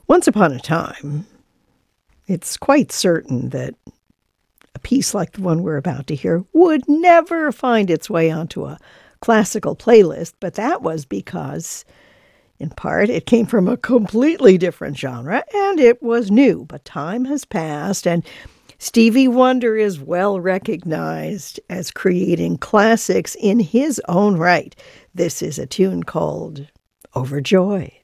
Once upon a time, it's quite certain that a piece like the one we're about to hear would never find its way onto a classical playlist, but that was because, in part, it came from a completely different genre and it was new. But time has passed, and Stevie Wonder is well recognized as creating classics in his own right. This is a tune called Overjoyed.